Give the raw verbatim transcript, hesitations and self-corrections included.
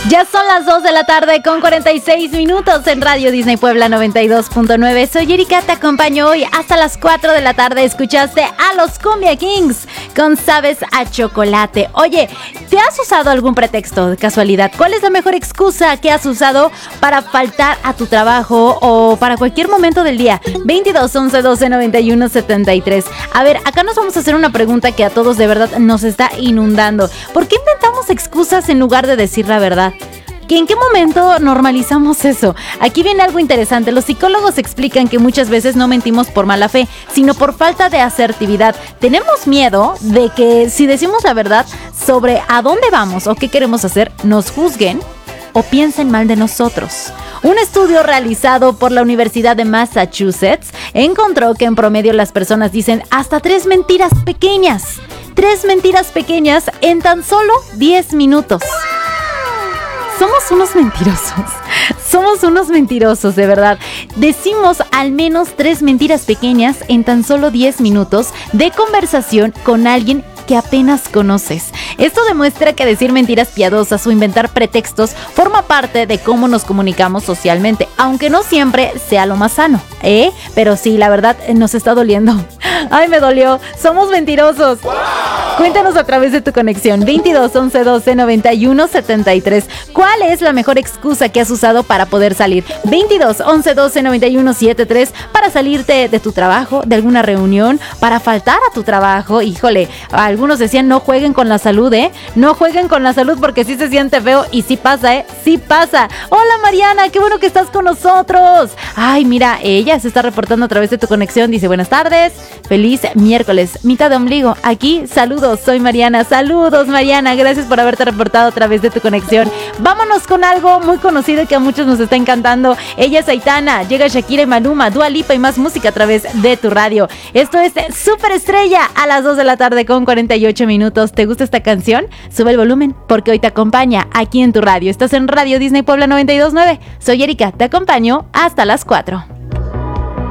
Ya son las dos de la tarde con cuarenta y seis minutos en Radio Disney Puebla noventa y dos punto nueve. Soy Erika, te acompaño hoy hasta las cuatro de la tarde. Escuchaste a los Cumbia Kings con Sabes a Chocolate. Oye, ¿te has usado algún pretexto de casualidad? ¿Cuál es la mejor excusa que has usado para faltar a tu trabajo o para cualquier momento del día? veintidós, once, doce, noventa y uno, setenta y tres. A ver, acá nos vamos a hacer una pregunta que a todos de verdad nos está inundando. ¿Por qué inventamos excusas en lugar de decir la verdad? ¿Y en qué momento normalizamos eso? Aquí viene algo interesante. Los psicólogos explican que muchas veces no mentimos por mala fe, sino por falta de asertividad. Tenemos miedo de que si decimos la verdad sobre a dónde vamos o qué queremos hacer, nos juzguen o piensen mal de nosotros. Un estudio realizado por la Universidad de Massachusetts encontró que en promedio las personas dicen hasta tres mentiras pequeñas. Tres mentiras pequeñas en tan solo diez minutos. Somos unos mentirosos, somos unos mentirosos, de verdad. Decimos al menos tres mentiras pequeñas en tan solo diez minutos de conversación con alguien que apenas conoces. Esto demuestra que decir mentiras piadosas o inventar pretextos forma parte de cómo nos comunicamos socialmente, aunque no siempre sea lo más sano, ¿eh? Pero sí, la verdad, nos está doliendo. Ay, me dolió. Somos mentirosos. Cuéntanos a través de tu conexión veintidós, once, doce, noventa y uno, setenta y tres. ¿Cuál es la mejor excusa que has usado para poder salir? veintidós, once, doce, noventa y uno, setenta y tres para salirte de tu trabajo, de alguna reunión, para faltar a tu trabajo. Híjole, algunos decían no jueguen con la salud, ¿eh? No jueguen con la salud porque sí se siente feo y sí pasa, ¿eh? Sí pasa. Hola Mariana, qué bueno que estás con nosotros. Ay, mira, ella se está reportando a través de tu conexión. Dice buenas tardes, feliz miércoles, mitad de ombligo. Aquí, saludos. Soy Mariana. Saludos, Mariana. Gracias por haberte reportado a través de tu conexión. Vámonos con algo muy conocido que a muchos nos está encantando. Ella es Aitana. Llega Shakira y Maluma, Dua Lipa y más música a través de tu radio. Esto es Superestrella a las dos de la tarde con cuarenta y ocho minutos. ¿Te gusta esta canción? Sube el volumen porque hoy te acompaña aquí en tu radio. Estás en Radio Disney Puebla noventa y dos punto nueve. Soy Erika. Te acompaño hasta las cuatro.